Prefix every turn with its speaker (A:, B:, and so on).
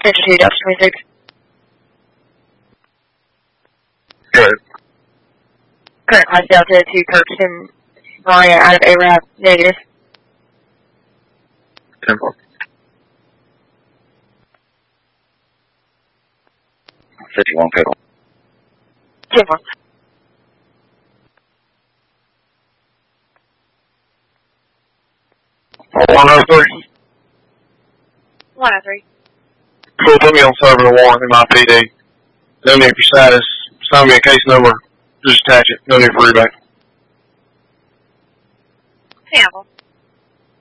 A: Center 2, Delta 26.
B: Good.
A: Current class Delta 2, Kirkton, Maria out of ARAB, negative.
B: 10-4. 51 fatal.
A: 10-4.
B: 103.
A: 103.
B: Cool, put me on server warrant in my PD. No need for status. Sign me a case number. Just attach it. No need for rebate.
A: Sample.